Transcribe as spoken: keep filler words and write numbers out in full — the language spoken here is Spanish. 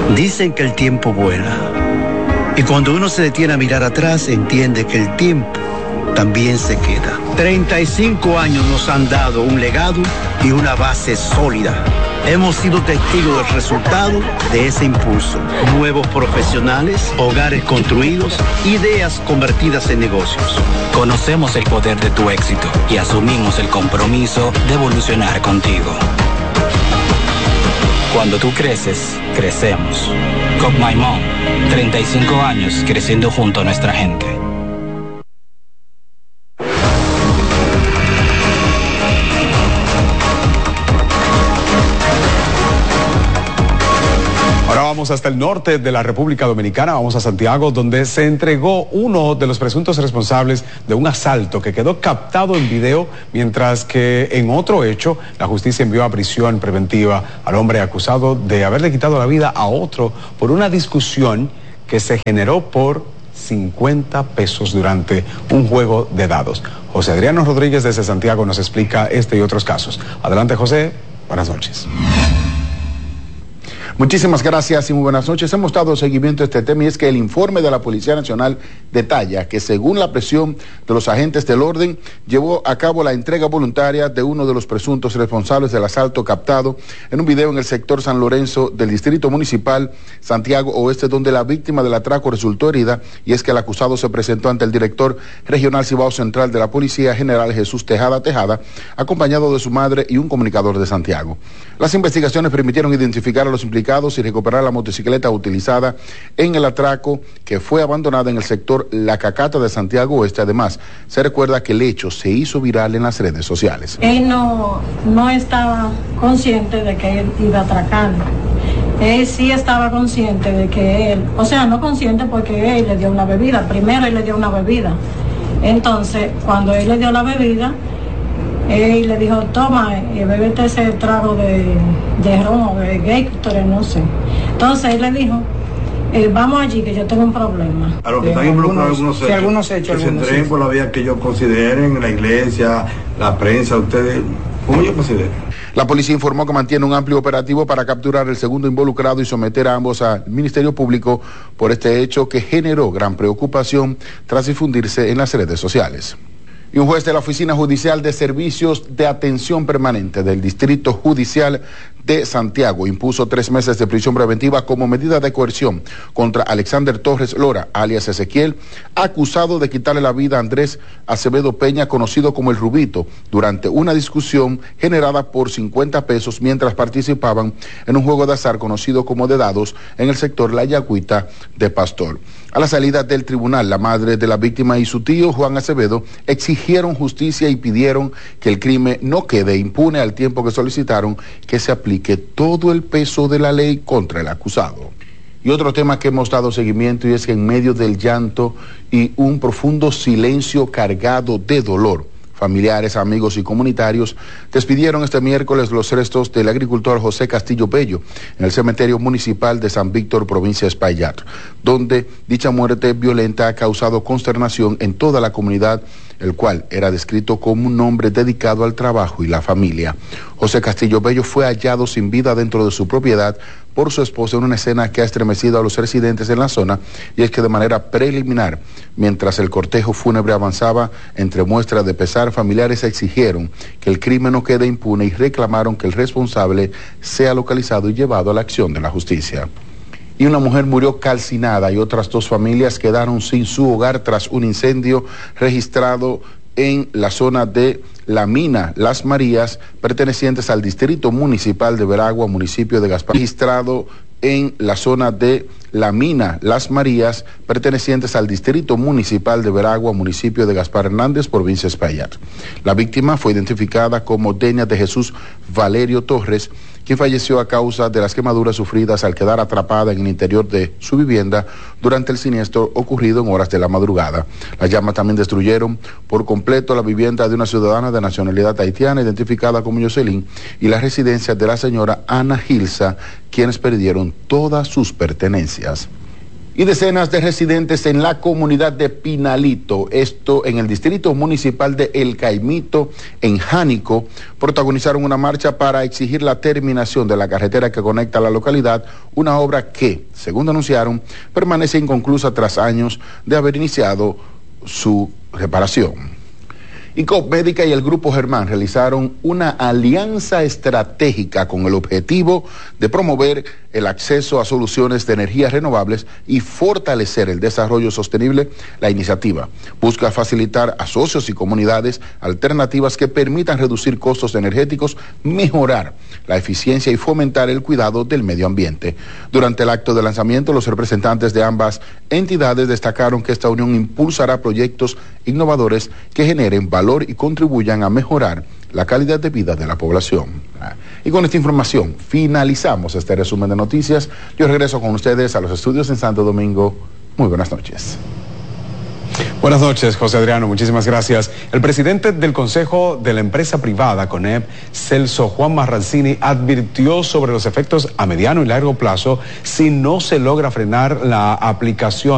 Dicen que el tiempo vuela. Y cuando uno se detiene a mirar atrás, entiende que el tiempo también se queda. treinta y cinco años nos han dado un legado y una base sólida. Hemos sido testigos del resultado de ese impulso. Nuevos profesionales, hogares construidos, ideas convertidas en negocios. Conocemos el poder de tu éxito y asumimos el compromiso de evolucionar contigo. Cuando tú creces, crecemos. Cop My Mom, treinta y cinco años creciendo junto a nuestra gente. Vamos hasta el norte de la República Dominicana, vamos a Santiago, donde se entregó uno de los presuntos responsables de un asalto que quedó captado en video, mientras que en otro hecho la justicia envió a prisión preventiva al hombre acusado de haberle quitado la vida a otro por una discusión que se generó por cincuenta pesos durante un juego de dados. José Adriano Rodríguez desde Santiago nos explica este y otros casos. Adelante, José, buenas noches. Muchísimas gracias y muy buenas noches. Hemos dado seguimiento a este tema y es que el informe de la Policía Nacional detalla que según la presión de los agentes del orden, llevó a cabo la entrega voluntaria de uno de los presuntos responsables del asalto captado en un video en el sector San Lorenzo del Distrito Municipal Santiago Oeste, donde la víctima del atraco resultó herida, y es que el acusado se presentó ante el director regional Cibao Central de la Policía, General Jesús Tejada Tejada, acompañado de su madre y un comunicador de Santiago. Las investigaciones permitieron identificar a los implicados y recuperar la motocicleta utilizada en el atraco, que fue abandonada en el sector La Cacata de Santiago Oeste. Además, se recuerda que el hecho se hizo viral en las redes sociales. Él no, no estaba consciente de que él iba a atracar. Él sí estaba consciente de que él, o sea, no consciente porque él le dio una bebida. Primero él le dio una bebida. Entonces, cuando él le dio la bebida, él le dijo, toma, y bébete ese trago de, de ron, de Gatorade, no sé. Entonces él le dijo, eh, vamos allí que yo tengo un problema. A lo que están involucrados algunos hechos, sí, algunos hechos, que se algunos entreguen por la vía que ellos consideren, la iglesia, la prensa, ustedes, ¿cómo ellos consideran? La policía informó que mantiene un amplio operativo para capturar el segundo involucrado y someter a ambos al Ministerio Público por este hecho que generó gran preocupación tras difundirse en las redes sociales. Y un juez de la Oficina Judicial de Servicios de Atención Permanente del Distrito Judicial de Santiago impuso tres meses de prisión preventiva como medida de coerción contra Alexander Torres Lora, alias Ezequiel, acusado de quitarle la vida a Andrés Acevedo Peña, conocido como el Rubito, durante una discusión generada por cincuenta pesos mientras participaban en un juego de azar conocido como de dados en el sector La Yagüita de Pastor. A la salida del tribunal, la madre de la víctima y su tío, Juan Acevedo, exigieron justicia y pidieron que el crimen no quede impune, al tiempo que solicitaron que se aplique todo el peso de la ley contra el acusado. Y otro tema que hemos dado seguimiento, y es que en medio del llanto y un profundo silencio cargado de dolor, familiares, amigos y comunitarios despidieron este miércoles los restos del agricultor José Castillo Bello en el cementerio municipal de San Víctor, provincia de Espaillat, donde dicha muerte violenta ha causado consternación en toda la comunidad, el cual era descrito como un hombre dedicado al trabajo y la familia. José Castillo Bello fue hallado sin vida dentro de su propiedad por su esposa en una escena que ha estremecido a los residentes en la zona, y es que de manera preliminar, mientras el cortejo fúnebre avanzaba entre muestras de pesar, familiares exigieron que el crimen no quede impune y reclamaron que el responsable sea localizado y llevado a la acción de la justicia. Y una mujer murió calcinada y otras dos familias quedaron sin su hogar tras un incendio registrado en la zona de la mina Las Marías, pertenecientes al Distrito Municipal de Veragua, municipio de Gaspar. Registrado en la zona de la mina Las Marías, pertenecientes al Distrito Municipal de Veragua, municipio de Gaspar Hernández, provincia de Espaillat. La víctima fue identificada como Denia de Jesús Valerio Torres, quien falleció a causa de las quemaduras sufridas al quedar atrapada en el interior de su vivienda durante el siniestro ocurrido en horas de la madrugada. Las llamas también destruyeron por completo la vivienda de una ciudadana de nacionalidad haitiana identificada como Jocelyn y la residencia de la señora Ana Gilsa, quienes perdieron todas sus pertenencias. Y decenas de residentes en la comunidad de Pinalito, esto en el distrito municipal de El Caimito, en Jánico, protagonizaron una marcha para exigir la terminación de la carretera que conecta a la localidad, una obra que, según anunciaron, permanece inconclusa tras años de haber iniciado su reparación. Y COP Médica y el Grupo Germán realizaron una alianza estratégica con el objetivo de promover el acceso a soluciones de energías renovables y fortalecer el desarrollo sostenible. La iniciativa busca facilitar a socios y comunidades alternativas que permitan reducir costos energéticos, mejorar la eficiencia y fomentar el cuidado del medio ambiente. Durante el acto de lanzamiento, los representantes de ambas entidades destacaron que esta unión impulsará proyectos innovadores que generen valor y contribuyan a mejorar la calidad de vida de la población. Y con esta información finalizamos este resumen de noticias. Yo regreso con ustedes a los estudios en Santo Domingo. Muy buenas noches. Buenas noches, José Adriano, muchísimas gracias. El presidente del Consejo de la Empresa Privada, CONEP, Celso Juan Marrancini, advirtió sobre los efectos a mediano y largo plazo si no se logra frenar la aplicación